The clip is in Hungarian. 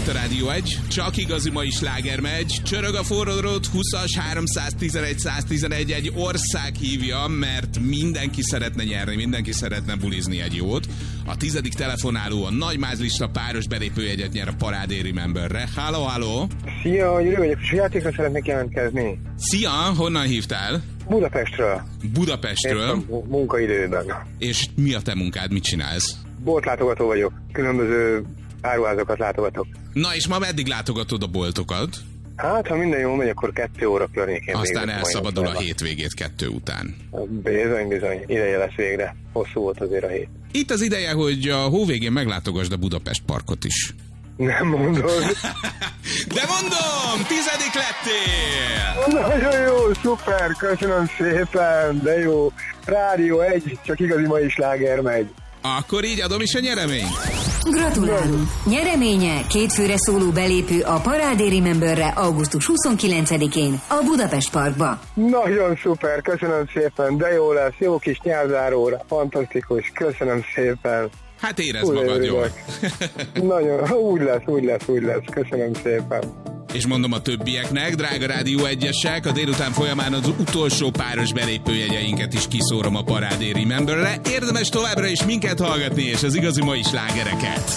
a Rádió 1, csak igazi mai sláger megy, csörög a forró drót, 20-as, 311, 111, egy ország hívja, mert mindenki szeretne nyerni, mindenki szeretne bulizni egy jót. A 10. telefonáló a nagy mázlista páros belépőjegyet nyer a Parádé Rememberre. Halló, halló! Szia, Gyuri vagyok, és játékra szeretnék jelentkezni. Szia, honnan hívtál? Budapestről. Budapestről? Munkaidőben. És mi a te munkád, mit csinálsz? Boltlátogató vagyok, különböző áruházakat látogatok. Na és ma meddig látogatod a boltokat? Hát, ha minden jól megy, akkor 2 óra környékén. Aztán elszabadul a hétvégét 2 után. Bizony, ideje lesz végre. Hosszú volt azért a hét. Itt az ideje, hogy a hó végén meglátogasd a Budapest Parkot is. Nem mondod. De mondom, 10. lettél! Nagyon jó, szuper, köszönöm szépen, de jó. Rádió 1, csak igazi mai sláger megy. Akkor így adom is a nyereményt. Gratulálunk! Nyereménye 2 főre szóló belépő a Parádé Rememberre augusztus 29-én a Budapest Parkba. Nagyon szuper, köszönöm szépen, de jó lesz, jó kis nyelvzáróra, fantasztikus, köszönöm szépen. Hát érezd magad jól. Nagyon, úgy lesz, köszönöm szépen. És mondom a többieknek, drága Rádió 1-esek, a délután folyamán az utolsó páros belépőjegyeinket is kiszórom a Parádé Rememberre. Érdemes továbbra is minket hallgatni, és az igazi mai slágereket.